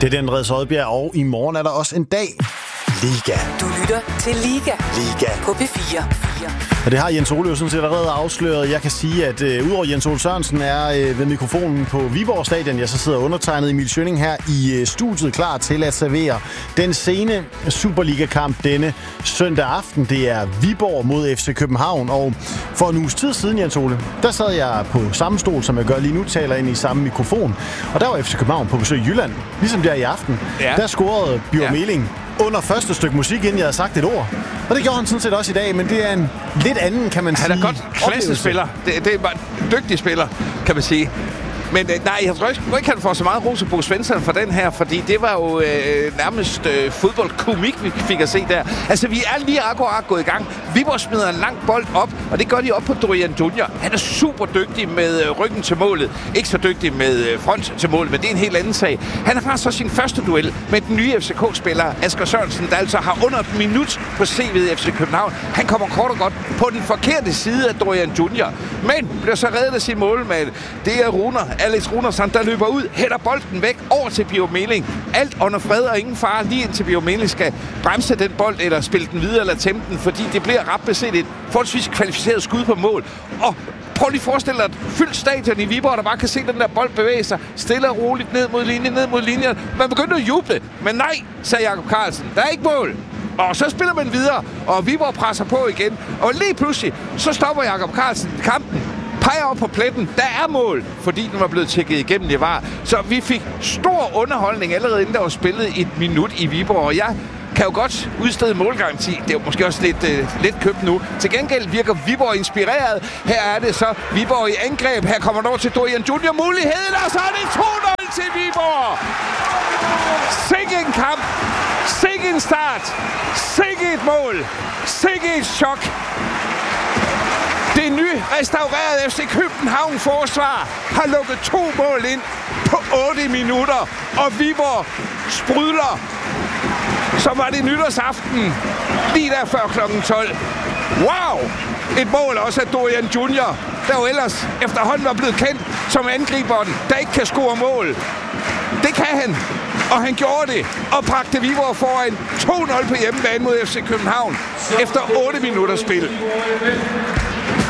Det er den Andreas Odbjerg, og i morgen er der også en dag. Liga. Du lytter til Liga. Liga. På P4. Og det har Jens Ole jo sådan set allerede afsløret. Jeg kan sige, at udover Jens Ole Sørensen er ved mikrofonen på Viborg Stadion, jeg så sidder undertegnet Emil Schønning her i studiet, klar til at servere den sene Superliga-kamp denne søndag aften. Det er Viborg mod FC København, og for en uges tid siden, Jens Ole, der sad jeg på samme stol, som jeg gør lige nu, taler ind i samme mikrofon. Og der var FC København på besøg i Jylland, ligesom der i aften. Ja. Der scorede Bjørn Meling under første stykke musik, inden jeg havde sagt et ord. Og det gjorde han sådan set også i dag, men det er en lidt anden, kan man sige. Han er godt klassespiller. Det er bare en dygtig spiller, kan man sige. Men nej, jeg tror ikke, han får så meget ros af Bo Svensson for den her, fordi det var jo nærmest fodboldkomik, vi fik at se der. Altså, vi er lige akkurat gået i gang. Viborg smider en lang bold op, og det gør de op på Dorian Junior. Han er super dygtig med ryggen til målet. Ikke så dygtig med front til målet, men det er en helt anden sag. Han har så sin første duel med den nye FCK-spiller, Asger Sørensen, der altså har under et minut på CV'et FC København. Han kommer kort og godt på den forkerte side af Dorian Junior, men bliver så reddet af sin målmand. Det er Alex Runersson, der løber ud, hætter bolden væk over til Bjørn Meling. Alt under fred og ingen fare, lige indtil Bjørn Meling skal bremse den bold, eller spille den videre, eller tæmme den, fordi det bliver ret beset et forholdsvis kvalificeret skud på mål. Og prøv lige at forestille dig et fyldt stadion i Viborg, der bare kan se den der bold bevæge sig stille og roligt ned mod linjen. Man begyndte at juble, men nej, sagde Jakob Carlsen. Der er ikke mål. Og så spiller man videre, og Viborg presser på igen. Og lige pludselig, så stopper Jakob Carlsen kampen. Peger op på pletten. Der er mål, fordi den var blevet tjekket igennem det var. Så vi fik stor underholdning allerede inden der var spillet et minut i Viborg. Og jeg kan jo godt udstede målgaranti. Det er jo måske også lidt købt nu. Til gengæld virker Viborg inspireret. Her er det så Viborg i angreb. Her kommer der over til Dorian Junior muligheden, og så er det 2-0 til Viborg. Sikke en kamp. Sikke en start. Sikke et mål. Sikke et chok. Det nyrestaurerede FC København forsvar har lukket 2 mål ind på 8 minutter, og Viborg sprudler. Så var det nytårsaften, lige der før klokken 12. Wow! Et mål også af Dorian Junior, der jo ellers efterhånden var blevet kendt som angriberen, der ikke kan score mål. Det kan han, og han gjorde det, og bragte Viborg foran 2-0 på hjemmebane mod FC København efter 8 minutters spil.